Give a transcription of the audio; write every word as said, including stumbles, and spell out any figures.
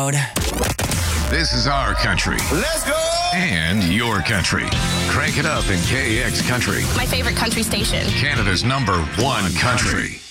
loud. This is our country. Let's go! And your country. Crank it up in K X Country. My favorite country station. Canada's number one country.